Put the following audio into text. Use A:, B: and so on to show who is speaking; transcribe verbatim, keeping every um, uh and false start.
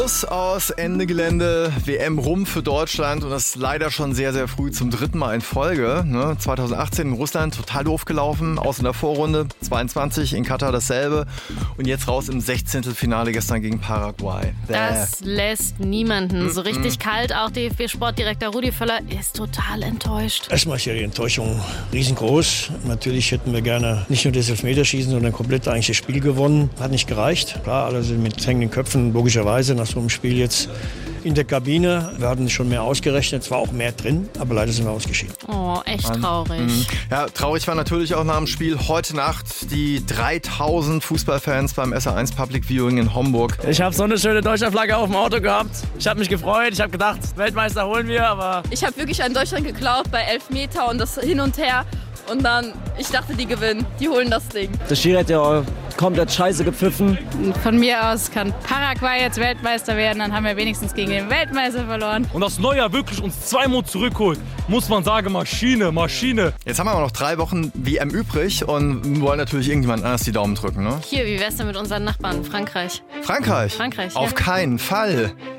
A: Aus Ende Gelände, W M rum für Deutschland und das leider schon sehr, sehr früh zum dritten Mal in Folge. Ne? zwanzig achtzehn in Russland total doof gelaufen, aus in der Vorrunde, zweiundzwanzig in Katar dasselbe und jetzt raus im Sechzehntelfinale gestern gegen Paraguay. Bäh.
B: Das lässt niemanden so richtig
A: mm.
B: kalt. Auch D F B-Sportdirektor Rudi Völler ist total enttäuscht.
C: Erstmal ist ja die Enttäuschung riesengroß. Natürlich hätten wir gerne nicht nur das Elfmeterschießen, sondern komplett eigentlich das Spiel gewonnen. Hat nicht gereicht. Klar, alle sind mit hängenden Köpfen, logischerweise nach so einem Spiel jetzt in der Kabine. Wir hatten schon mehr ausgerechnet, es war auch mehr drin, aber leider sind wir ausgeschieden.
B: Oh, echt traurig.
A: Mhm. Ja, traurig war natürlich auch nach dem Spiel heute Nacht die dreitausend Fußballfans beim S R eins Public Viewing in Homburg.
D: Ich habe so eine schöne Deutschlandflagge auf dem Auto gehabt. Ich habe mich gefreut, ich habe gedacht, Weltmeister holen wir, aber...
E: Ich habe wirklich an Deutschland geklaut bei Elfmeter und das hin und her. Und dann, ich dachte, die gewinnen, die holen das Ding.
D: Der Schiri hat ja komplett scheiße gepfiffen.
F: Von mir aus kann Paraguay jetzt Weltmeister werden, dann haben wir wenigstens gegen den Weltmeister verloren.
G: Und dass Neuer wirklich uns zweimal zurückholt, muss man sagen, Maschine, Maschine.
A: Jetzt haben wir aber noch drei Wochen W M übrig und wollen natürlich irgendjemand anders die Daumen drücken, ne?
B: Hier, wie wär's denn mit unseren Nachbarn? Frankreich.
A: Frankreich?
B: Frankreich,
A: Auf
B: ja.
A: keinen Fall.